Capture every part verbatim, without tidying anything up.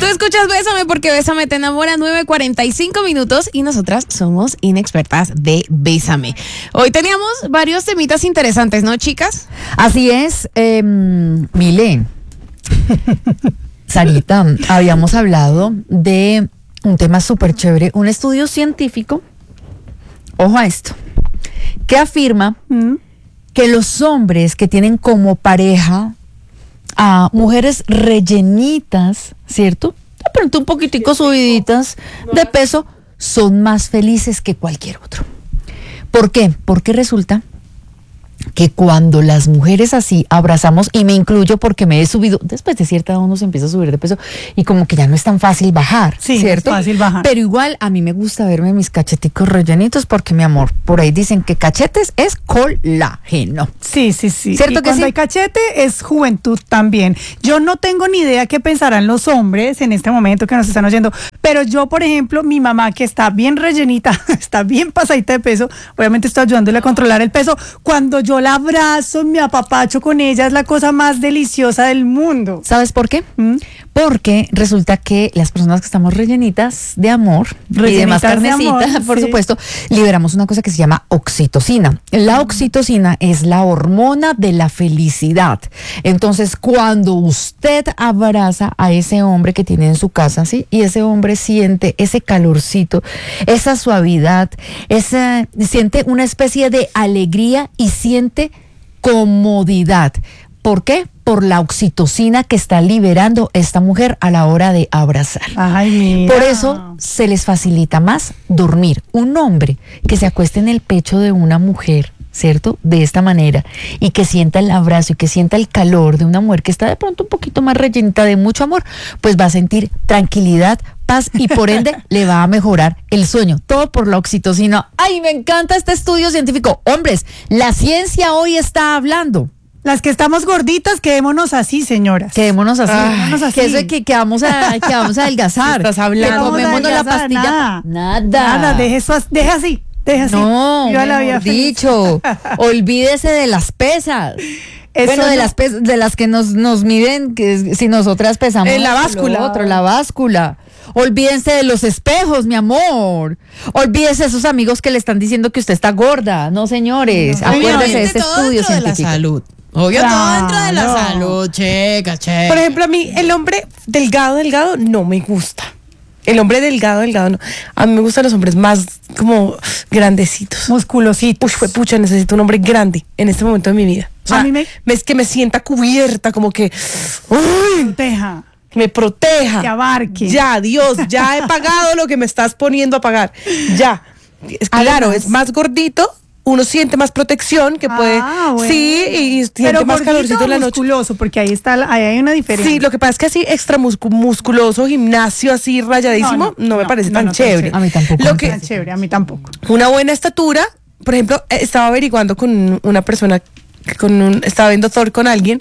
Tú escuchas Bésame porque Bésame te enamora, nueve cuarenta y cinco minutos y nosotras somos inexpertas de Bésame. Hoy teníamos varios temitas interesantes, ¿no, chicas? Así es, eh, Mile, Sarita, habíamos hablado de un tema súper chévere, un estudio científico, ojo a esto, que afirma mm. que los hombres que tienen como pareja a mujeres rellenitas, ¿cierto? De pronto un poquitico subiditas de peso, son más felices que cualquier otro. ¿Por qué? Porque resulta que cuando las mujeres así abrazamos, y me incluyo porque me he subido, después de cierta edad uno se empieza a subir de peso y como que ya no es tan fácil bajar, sí, ¿cierto? Es fácil bajar. Pero igual a mí me gusta verme mis cacheticos rellenitos porque, mi amor, por ahí dicen que cachetes es colágeno. Sí, sí, sí. ¿Cierto y que cuando sí? hay cachete es juventud también. Yo no tengo ni idea qué pensarán los hombres en este momento que nos están oyendo, pero yo, por ejemplo, mi mamá que está bien rellenita, está bien pasadita de peso, obviamente estoy ayudándole a controlar el peso, cuando yo la abrazo, me apapacho con ella, es la cosa más deliciosa del mundo. ¿Sabes por qué? ¿Mm? Porque resulta que las personas que estamos rellenitas de amor Rellenitas y de más carnecita, de amor, por sí. supuesto, liberamos una cosa que se llama oxitocina. La oxitocina es la hormona de la felicidad. Entonces, cuando usted abraza a ese hombre que tiene en su casa, ¿sí? Y ese hombre siente ese calorcito, esa suavidad, esa, siente una especie de alegría y siente comodidad. ¿Por qué? Por la oxitocina que está liberando esta mujer a la hora de abrazar. Ay, mira. Por eso se les facilita más dormir. Un hombre que se acueste en el pecho de una mujer, ¿cierto? De esta manera, y que sienta el abrazo y que sienta el calor de una mujer que está de pronto un poquito más rellenita de mucho amor, pues va a sentir tranquilidad, paz y por ende le va a mejorar el sueño. Todo por la oxitocina. ¡Ay, me encanta este estudio científico! Hombres, la ciencia hoy está hablando. Las que estamos gorditas, quedémonos así, señoras. Quedémonos así. Ay, quedémonos así. Que eso es que, que vamos a que vamos a adelgazar. Estás hablando. Que tomémonos la Adelgazar, pastilla. Nada. Nada. Nada, deje eso, deje así. Deje así. No, Yo la mejor había dicho, olvídese de las pesas. Eso bueno, de no. las pes- de las que nos nos miden, que es- si nosotras pesamos En la lo báscula. otro, la báscula. Olvídense de los espejos, mi amor. Olvídese de esos amigos que le están diciendo que usted está gorda. No, señores. No, Acuérdese de Obviamente este todo estudio dentro de la científico. salud. Obvio, todo Claro. dentro de la salud, checa, checa. Por ejemplo, a mí el hombre delgado, delgado no me gusta. El hombre delgado, delgado no. A mí me gustan los hombres más como grandecitos. Musculositos. Uy, fue pucha, necesito un hombre grande en este momento de mi vida. O sea, A mí me- es que me sienta cubierta, como que uy, Teja. me proteja. Que abarque. Ya, Dios, ya he pagado lo que me estás poniendo a pagar. Ya. Es claro, Además- es más gordito, uno siente más protección que puede. Ah, bueno. Sí, y siente Pero más gordito calorcito o en la noche. musculoso, porque ahí está, la- ahí hay una diferencia. Sí, lo que pasa es que así extra muscu- musculoso, gimnasio así rayadísimo, no, No, no, me no, parece no, tan no, tan chévere. chévere. A mí tampoco. Lo Tan que, chévere, a mí tampoco. una buena estatura, por ejemplo, eh, estaba averiguando con una persona, con un, estaba viendo Thor con alguien,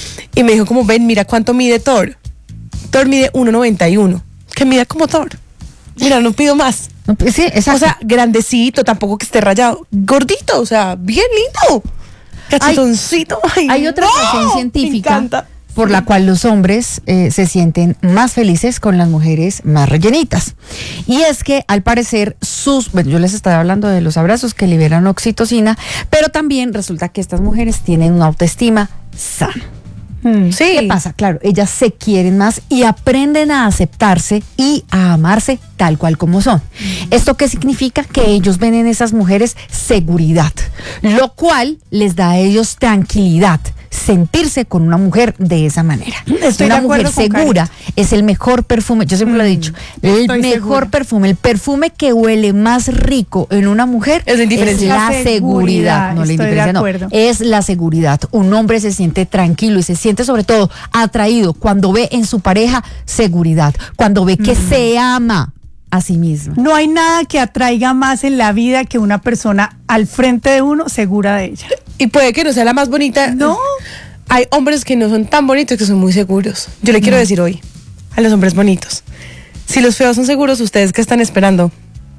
y me dijo como, ven, mira cuánto mide Thor. Thor mide uno noventa y uno, que mida como Thor. Mira, no pido más. No, pues sí, exacto. O sea, grandecito, tampoco que esté rayado, gordito, o sea, bien lindo. Cachetoncito. Ay, Hay otra no, razón me científica encanta. por la cual los hombres eh, se sienten más felices con las mujeres más rellenitas. Y es que al parecer sus, bueno, yo les estaba hablando de los abrazos que liberan oxitocina, pero también resulta que estas mujeres tienen una autoestima sana. Mm. Sí. ¿Qué pasa? Claro, ellas se quieren más y aprenden a aceptarse y a amarse tal cual como son. ¿Esto qué significa? Que ellos ven en esas mujeres seguridad, lo cual les da a ellos tranquilidad. Sentirse con una mujer de esa manera. Estoy una de mujer acuerdo con segura es el mejor perfume, yo siempre lo he dicho, el estoy mejor segura. perfume, el perfume que huele más rico en una mujer Es la indiferencia. la La seguridad, seguridad, no la estoy de indiferencia, no, acuerdo. es la seguridad. Un hombre se siente tranquilo y se siente sobre todo atraído cuando ve en su pareja seguridad, cuando ve que se ama a sí misma. No hay nada que atraiga más en la vida que una persona al frente de uno segura de ella. Y puede que no sea la más bonita. No. Hay hombres que no son tan bonitos que son muy seguros. Yo le quiero decir hoy a los hombres bonitos. Si los feos son seguros, ¿ustedes qué están esperando?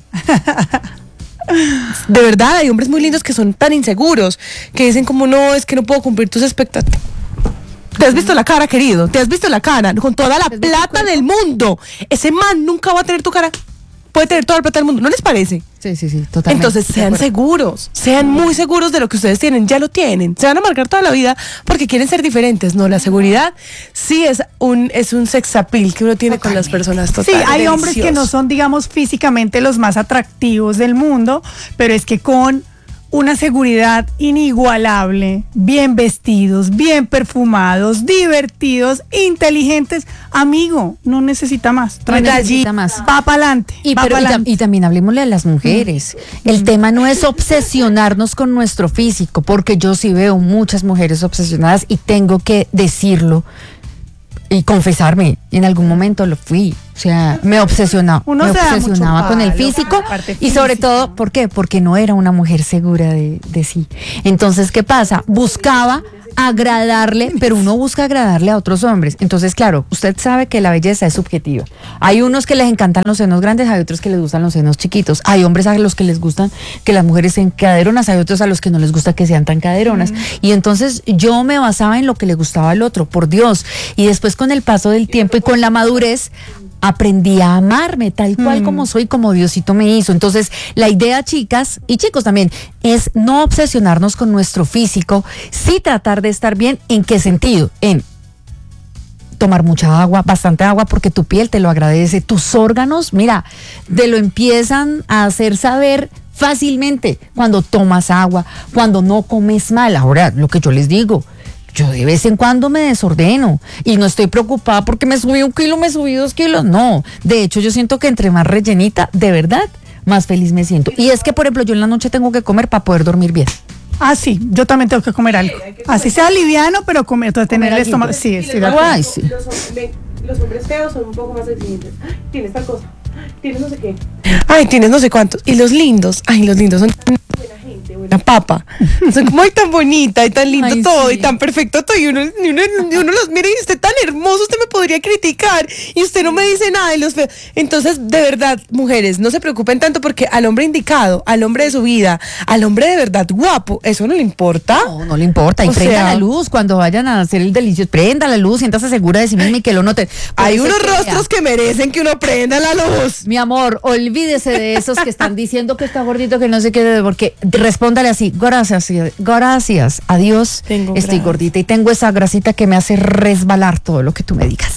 De verdad, hay hombres muy lindos que son tan inseguros, que dicen como, no, es que no puedo cumplir tus expectativas. Te has visto la cara, querido. Te has visto la cara con toda la plata del mundo. Ese man nunca va a tener tu cara. Puede tener toda la plata del mundo. ¿No les parece? Sí, sí, sí, totalmente. Entonces sean seguros, sean muy seguros de lo que ustedes tienen, ya lo tienen, se van a marcar toda la vida porque quieren ser diferentes, ¿no? La seguridad sí es un es un sex appeal que uno tiene totalmente con las personas. Total, sí, hay delicioso. hombres que no son, digamos, físicamente los más atractivos del mundo, pero es que con una seguridad inigualable, bien vestidos, bien perfumados, divertidos, inteligentes, amigo, no necesita más. No necesita más. Va para adelante. Y, pero, y, tam- y también hablemosle a las mujeres. Mm. El tema no es obsesionarnos con nuestro físico, porque yo sí veo muchas mujeres obsesionadas y tengo que decirlo y confesarme, en algún momento lo fui. O sea, me obsesionaba, Uno me se da obsesionaba mucho con el palo, físico la parte y sobre física. todo, ¿por qué? Porque no era una mujer segura de, de sí. Entonces, ¿qué pasa? Buscaba agradarle, pero uno busca agradarle a otros hombres. Entonces, claro, usted sabe que la belleza es subjetiva. Hay unos que les encantan los senos grandes, hay otros que les gustan los senos chiquitos. Hay hombres a los que les gustan que las mujeres sean caderonas, hay otros a los que no les gusta que sean tan caderonas. Mm. Y entonces yo me basaba en lo que le gustaba al otro, por Dios. Y después con el paso del tiempo y con la madurez, aprendí a amarme tal cual mm. como soy, como Diosito me hizo. Entonces, la idea, chicas y chicos también, es no obsesionarnos con nuestro físico, sí tratar de estar bien. ¿En qué sentido? En tomar mucha agua, bastante agua, porque tu piel te lo agradece, tus órganos, mira, te lo empiezan a hacer saber fácilmente cuando tomas agua, cuando no comes mal. Ahora, lo que yo les digo, yo de vez en cuando me desordeno y no estoy preocupada porque me subí un kilo, me subí dos kilos. No, de hecho yo siento que entre más rellenita, de verdad, más feliz me siento. Y es que, por ejemplo, yo en la noche tengo que comer para poder dormir bien. Ah, sí, yo también tengo que comer algo. Así sea liviano, pero comer, tener el estómago. Sí, estoy de acuerdo. Ay, sí. Los, los hombres feos son un poco más exigentes. Tienes tal cosa, tienes no sé qué. Ay, tienes no sé cuántos. Y los lindos, ay, los lindos son tan buena gente, buena papa. Son como ay, tan bonita y tan lindo ay, todo sí. Y tan perfecto todo. Y uno, y, uno, y uno los mira y usted tan hermoso, usted me podría criticar y usted no me dice nada de los feos. Entonces, de verdad, mujeres, no se preocupen tanto porque al hombre indicado, al hombre de su vida, al hombre de verdad guapo, eso no le importa. No, no le importa. Y o prenda sea, la luz cuando vayan a hacer el delicioso. Prenda la luz, siéntase segura de sí misma y que lo noten. Hay unos rostros que merecen que uno prenda la luz. Mi amor, olvídese de esos que están diciendo que está gordito, que no sé qué, porque respóndale así, gracias, gracias a Dios, tengo estoy grasa. Gordita y tengo esa grasita que me hace resbalar todo lo que tú me digas.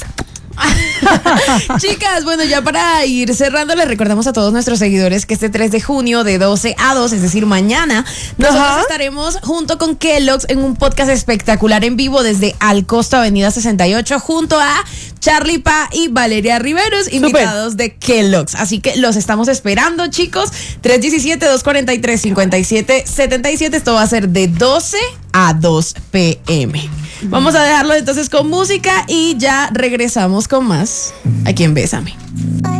Chicas, bueno, ya para ir cerrando, les recordamos a todos nuestros seguidores que este tres de junio de doce a dos, es decir, mañana, nosotros Ajá. estaremos junto con Kellogg's en un podcast espectacular en vivo desde Al Costo Avenida sesenta y ocho junto a Charlie Pa y Valeria Riveros, invitados Super. de Kellogg's. Así que los estamos esperando, chicos. tres uno siete, dos cuatro tres, cinco siete siete siete. Esto va a ser de doce a dos pe eme. Vamos a dejarlo entonces con música y ya regresamos con más aquí en Bésame.